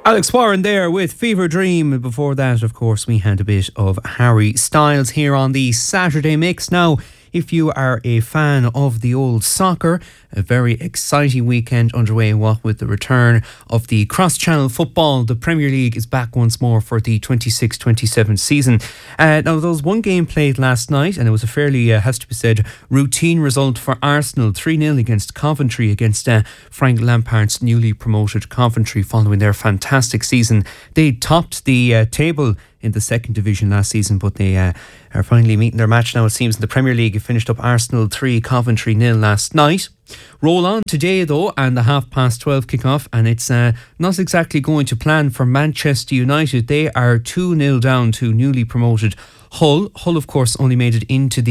Alex Warren there with Fever Dream. Before that, of course, we had a bit of Harry Styles here on the Saturday Mix. Now, if you are a fan of the old soccer, a very exciting weekend underway, what with the return of the cross-channel football. The Premier League is back once more for the 26-27 season. Now, there was one game played last night, and it was a fairly, has to be said, routine result for Arsenal. 3-0 against Coventry, against Frank Lampard's newly promoted Coventry following their fantastic season. They topped the table in the second division last season, but they are finally meeting their match now, it seems, in the Premier League. It finished up Arsenal 3, Coventry 0 last night. Roll on today though, and the 12:30 kick-off, and it's not exactly going to plan for Manchester United. They are 2-0 down to newly promoted Hull. Hull, of course, only made it into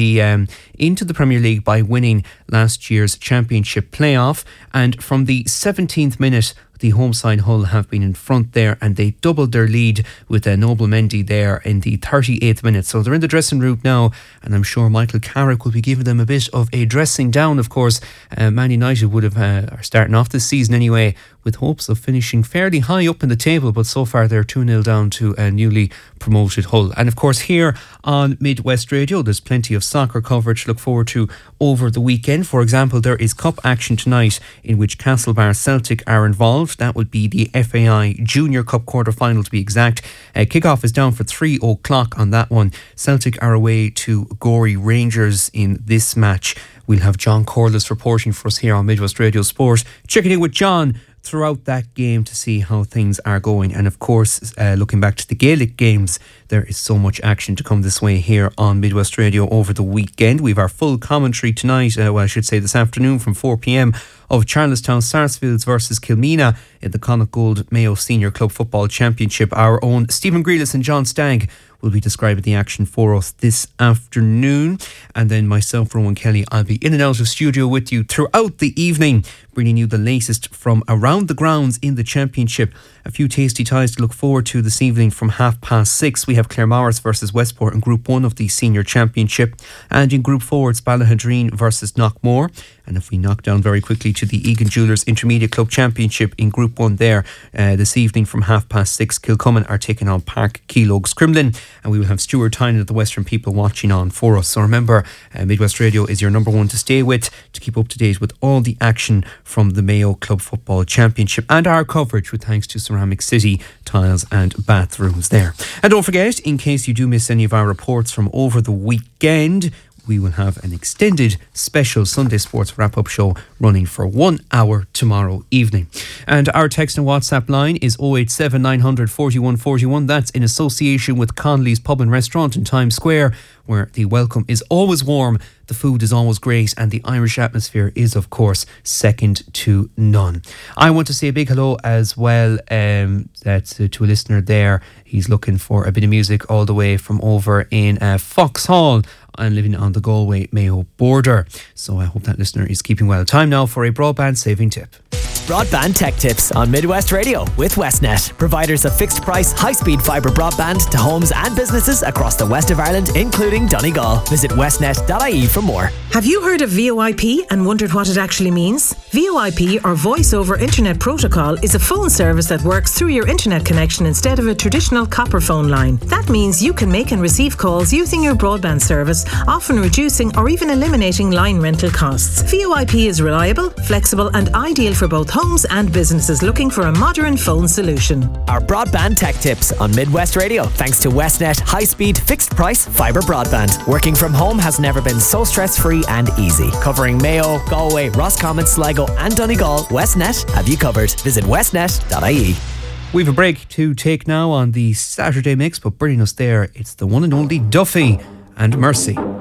the Premier League by winning last year's Championship playoff, and from the 17th minute, the home side Hull have been in front there, and they doubled their lead with Noble Mendy there in the 38th minute. So they're in the dressing room now, and I'm sure Michael Carrick will be giving them a bit of a dressing down. Of course, Man United would have are starting off this season anyway with hopes of finishing fairly high up in the table, but so far they're 2-0 down to a newly promoted Hull. And of course, here on Midwest Radio, there's plenty of soccer coverage to look forward to over the weekend. For example, there is cup action tonight in which Castlebar Celtic are involved. That would be the FAI Junior Cup quarter-final to be exact. Kick-off is down for 3 o'clock on that one. Celtic are away to Gorey Rangers in this match. We'll have John Corliss reporting for us here on Midwest Radio Sport. Checking in with John throughout that game to see how things are going. And of course, looking back to the Gaelic games, there is so much action to come this way here on Midwest Radio over the weekend. We have our full commentary tonight, I should say this afternoon from 4 p.m, of Charlestown Sarsfields versus Kilmena in the Connacht Gold Mayo Senior Club Football Championship. Our own Stephen Grealis and John Stagg will be describing the action for us this afternoon. And then myself, Rowan Kelly, I'll be in and out of studio with you throughout the evening, bringing you the latest from around the grounds in the Championship. A few tasty ties to look forward to this evening from 6:30. We have Claremorris versus Westport in Group 1 of the Senior Championship. And in Group 4, it's Ballahadreen versus Knockmore. And if we knock down very quickly to the Egan Jewellers Intermediate Club Championship in Group 1 there, this evening from 6:30, Kilcummin are taking on Park Keelogs Crimlin, and we will have Stuart Tynan of the Western People watching on for us. So remember, Midwest Radio is your number one to stay with, to keep up to date with all the action from the Mayo Club Football Championship and our coverage, with thanks to Ceramic City Tiles and Bathrooms there. And don't forget, in case you do miss any of our reports from over the weekend, we will have an extended special Sunday Sports wrap-up show running for 1 hour tomorrow evening. And our text and WhatsApp line is 087 900 41 41. That's in association with Connolly's Pub and Restaurant in Times Square, where the welcome is always warm, the food is always great, and the Irish atmosphere is, of course, second to none. I want to say a big hello as well to a listener there. He's looking for a bit of music all the way from over in Foxhall. I'm living on the Galway-Mayo border. So I hope that listener is keeping well. Time now for a broadband saving tip. Broadband Tech Tips on Midwest Radio with Westnet, providers of fixed price, high-speed fibre broadband to homes and businesses across the west of Ireland, including Donegal. Visit westnet.ie for more. Have you heard of VoIP and wondered what it actually means? VoIP, or Voice over Internet Protocol, is a phone service that works through your internet connection instead of a traditional copper phone line. That means you can make and receive calls using your broadband service, often reducing or even eliminating line rental costs. VoIP is reliable, flexible and ideal for both homes and businesses looking for a modern phone solution. Our broadband tech tips on Midwest Radio, thanks to Westnet high-speed fixed price fibre broadband. Working from home has never been so stress-free and easy. Covering Mayo, Galway, Roscommon, Sligo and Donegal, Westnet have you covered. Visit westnet.ie. We've a break to take now on the Saturday Mix, but bringing us there, it's the one and only Duffy and Mercy.